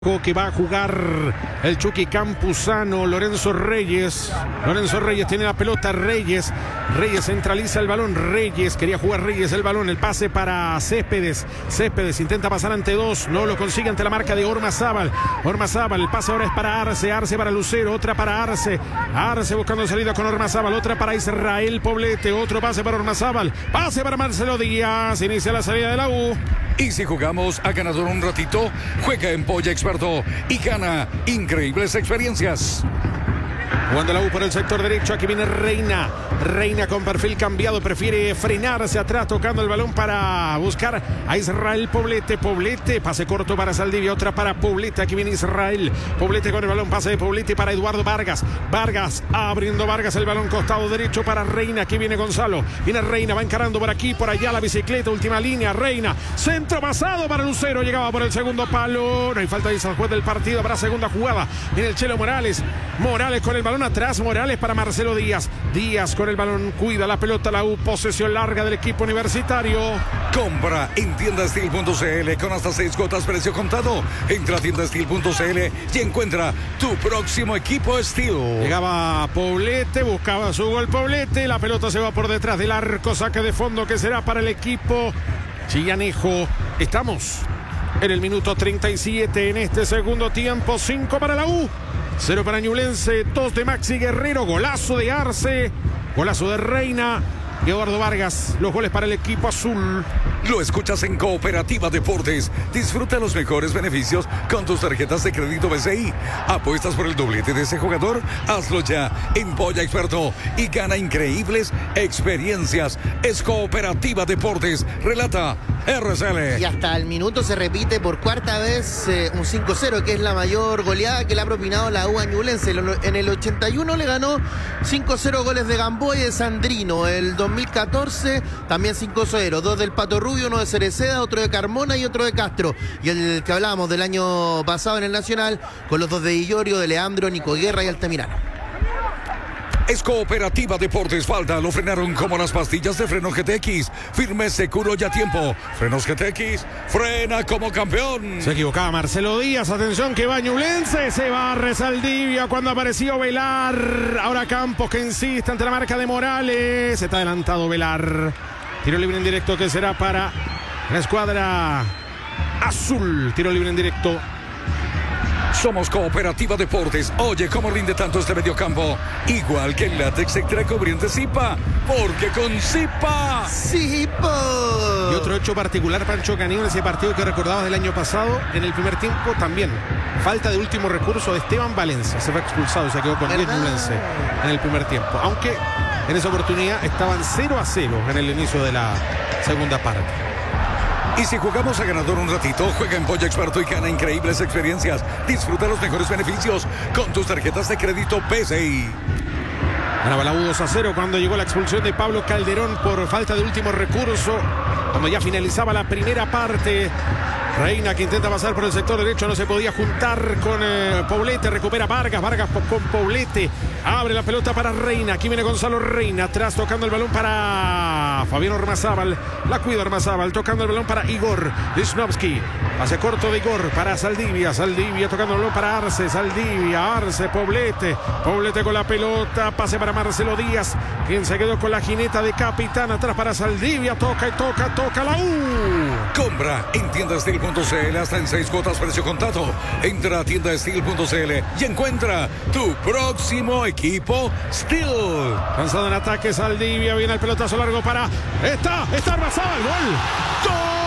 Que va a jugar el Chucky Campuzano. Lorenzo Reyes tiene la pelota. Reyes centraliza el balón. Reyes quería jugar el balón. El pase para Céspedes intenta pasar ante dos, no lo consigue ante la marca de Ormazábal. El pase ahora es para Arce para Lucero, otra para Arce buscando salida con Ormazábal, otra para Israel Poblete, otro pase para Ormazábal, pase para Marcelo Díaz, inicia la salida de la U. Y si jugamos a ganador un ratito, juega en Polla Experto y gana increíbles experiencias. Jugando la U por el sector derecho, aquí viene Reina con perfil cambiado, prefiere frenarse atrás, tocando el balón para buscar a Israel Poblete, pase corto para Saldivia, otra para Poblete, aquí viene Israel, Poblete con el balón, pase de Poblete para Eduardo Vargas, abriendo Vargas el balón costado derecho para Reina, aquí viene Gonzalo, viene Reina, va encarando por aquí, por allá la bicicleta, última línea, Reina, centro pasado para Lucero, llegaba por el segundo palo, no hay falta, dice el juez del partido, habrá segunda jugada, viene el Chelo Morales con el balón atrás, Morales para Marcelo Díaz con el balón, cuida la pelota la U, posesión larga del equipo universitario. Compra en tiendastil.cl con hasta 6 cuotas precio contado. Entra a tiendastil.cl y encuentra tu próximo equipo Steel. Llegaba Poblete, buscaba su gol Poblete, la pelota se va por detrás del arco, saque de fondo que será para el equipo chillanejo. Estamos en el minuto 37 en este segundo tiempo, 5 para la U, 0 para Ñublense, 2 de Maxi Guerrero, golazo de Arce, golazo de Reina y Eduardo Vargas, los goles para el equipo azul. Lo escuchas en Cooperativa Deportes. Disfruta los mejores beneficios con tus tarjetas de crédito BCI. ¿Apuestas por el doblete de ese jugador? Hazlo ya en Polla Experto y gana increíbles experiencias. Es Cooperativa Deportes. Relata RCL. Y hasta el minuto se repite por cuarta vez un 5-0, que es la mayor goleada que le ha propinado la U a Ñublense. En el 81 le ganó 5-0 goles de Gamboa y de Sandrino. El 2014 también 5-0. 2 del Pato Rubio, uno de Cereceda, otro de Carmona y otro de Castro. Y el que hablábamos del año pasado en el Nacional, con los 2 de Illorio, de Leandro, Nico Guerra y Altamirano. Es Cooperativa Deportes. Falta, lo frenaron como las pastillas de freno GTX. Firme, seguro y a tiempo. Frenos GTX, frena como campeón. Se equivocaba Marcelo Díaz, atención que va Ñublense, se va a Saldivia cuando apareció Velar. Ahora Campos que insiste ante la marca de Morales. Está adelantado Velar. Tiro libre en directo que será para la escuadra azul. Tiro libre en directo. Somos Cooperativa Deportes. Oye, cómo rinde tanto este mediocampo. Igual que el látex extra cubriente Zipa. Porque con Zipa. ¡Zipa! Y otro hecho particular, Pancho Canino, en ese partido que recordabas del año pasado, en el primer tiempo también. Falta de último recurso de Esteban Valencia. Se fue expulsado y se quedó con 10 Ñublense en el primer tiempo. Aunque en esa oportunidad estaban 0-0 en el inicio de la segunda parte. Y si jugamos a ganador un ratito, juega en Polla Experto y gana increíbles experiencias. Disfruta los mejores beneficios con tus tarjetas de crédito PCI. Ganaba la U 2-0 cuando llegó la expulsión de Pablo Calderón por falta de último recurso. Cuando ya finalizaba la primera parte. Reina que intenta pasar por el sector derecho, no se podía juntar con Poblete, recupera Vargas con Poblete, abre la pelota para Reina, aquí viene Gonzalo Reina, atrás tocando el balón para Fabián Ormazábal, la cuida Ormazábal, tocando el balón para Igor Wisnowski, pase corto de Igor para Saldivia tocando el balón para Arce, Poblete con la pelota, pase para Marcelo Díaz, quien se quedó con la jineta de capitán, atrás para Saldivia, toca la U. Compra en tiendastil.cl hasta en 6 cuotas precio contado. Entra a tiendastil.cl y encuentra tu próximo equipo Steel. Lanzado en ataque Saldivia, viene el pelotazo largo para... Está Ormazábal, gol.